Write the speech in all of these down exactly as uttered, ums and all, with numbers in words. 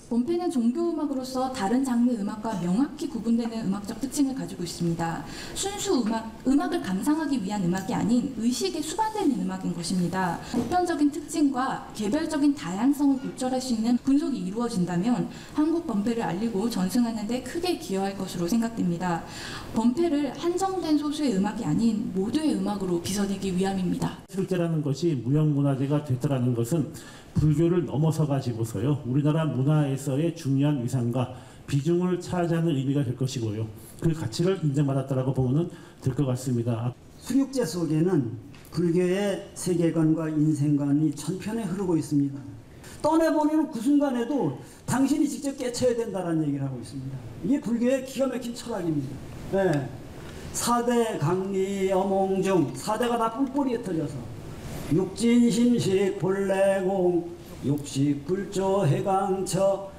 본패는 종교음악으로서 다른 장르 음악과 명확히 구분되는 음악적 특징을 가지고 있습니다. 순수 음악, 음악을 감상하기 위한 음악이 아닌 의식에 수반되는 음악인 것입니다. 보편적인 특징과 개별적인 다양성을 고철할 수 있는 분석이 이루어진다면 한국 본패를 알리고 전승하는 데 크게 기여할 것으로 생각됩니다. 본패를 한정된 소수의 음악이 아닌 모두의 음악으로 빗어내기 위함입니다. 술제라는 것이 무형문화재가 됐다는 것은 불교를 넘어서 가지고서요 우리나라 문화에서의 중요한 위상과 비중을 차지하는 의미가 될 것이고요 그 가치를 인정받았다라고 보면 될 것 같습니다. 수륙제 속에는 불교의 세계관과 인생관이 전편에 흐르고 있습니다. 떠내보내는 그 순간에도 당신이 직접 깨쳐야 된다는 얘기를 하고 있습니다. 이게 불교의 기가 막힌 철학입니다. 네. 사대 강리 어몽중 사대가 다 뿔뿔이 흩어져서 육진심식 본래공 육식불조 해강처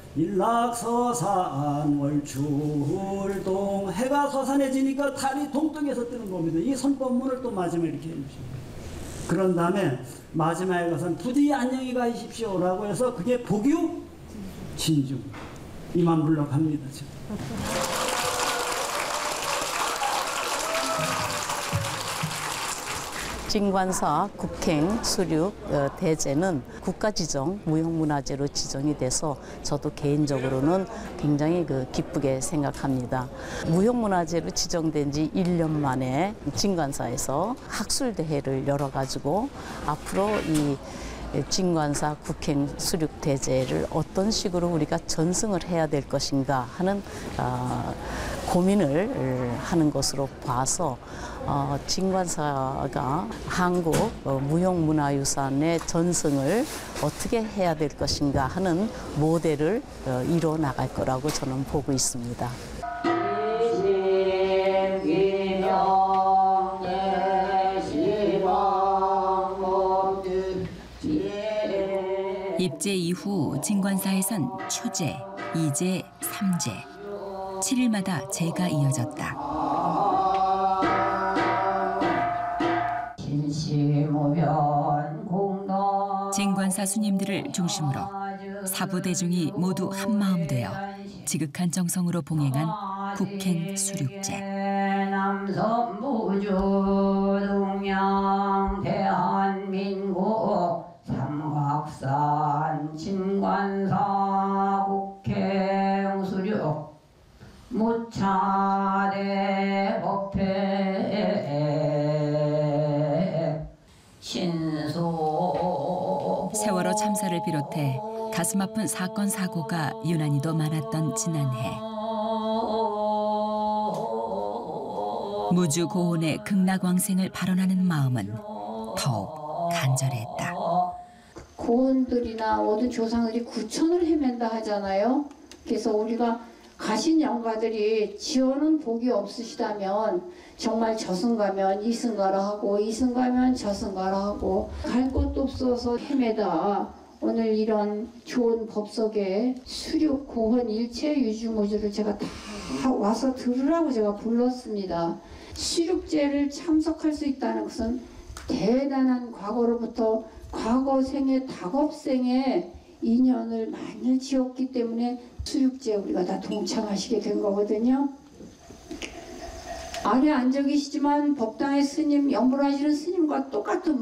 일락서산 월출동. 해가 서산해지니까 달이 동쪽에서 뜨는 겁니다. 이 선법문을 또 마지막에 이렇게 해주십니다. 그런 다음에 마지막에 가서는 부디 안녕히 가십시오 라고 해서 그게 복유 진중 이만 물러갑니다. 지금. 진관사 국행 수륙 대제는 국가지정 무형문화재로 지정이 돼서 저도 개인적으로는 굉장히 그 기쁘게 생각합니다. 무형문화재로 지정된 지 일 년 만에 진관사에서 학술대회를 열어가지고 앞으로 이 진관사 국행 수륙 대제를 어떤 식으로 우리가 전승을 해야 될 것인가 하는 어, 고민을 하는 것으로 봐서 어, 진관사가 한국 어, 무형문화유산의 전승을 어떻게 해야 될 것인가 하는 모델을 어, 이뤄 나갈 거라고 저는 보고 있습니다. 입제 이후 진관사에선 초제, 이제, 삼제, 칠 일마다 제가 이어졌다. 진관사 스님들을 중심으로 사부대중이 모두 한마음 되어 지극한 정성으로 봉행한 국행 수륙제. 남선부주 동양 대한민국 삼각산 진관사 국행 수륙 무차대 법회 신소. 세월호 참사를 비롯해 가슴 아픈 사건 사고가 유난히도 많았던 지난해. 무주 고온의 극락왕생을 발언하는 마음은 더욱 간절했다. 고원들이나 모든 조상들이 구천을 헤맨다 하잖아요. 그래서 우리가 가신 영가들이 지어는 복이 없으시다면 정말 저승 가면 이승 가라 하고 이승 가면 저승 가라 하고 갈 곳도 없어서 헤매다 오늘 이런 좋은 법 속에 수륙 고원 일체 유주무주를 제가 다 와서 들으라고 제가 불렀습니다. 수륙제를 참석할 수 있다는 것은 대단한 과거로부터 과거 생의 닭업생의 인연을 많이 지었기 때문에 수륙제에 우리가 다 동참하시게 된 거거든요. 아래 앉아 계시지만 법당의 스님, 연불하시는 스님과 똑같은